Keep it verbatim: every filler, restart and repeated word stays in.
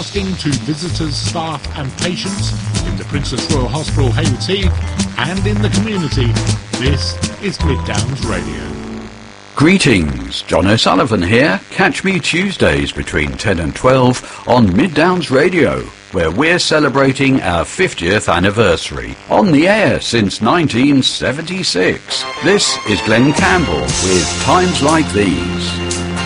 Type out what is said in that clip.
broadcasting to visitors, staff and patients in the Princess Royal Hospital, Haywards Heath, and in the community. This is Mid Downs Radio. Greetings, John O'Sullivan here. Catch me Tuesdays between ten and twelve on Mid Downs Radio, where we're celebrating our fiftieth anniversary. On the air since nineteen seventy-six. This is Glenn Campbell with Times Like These.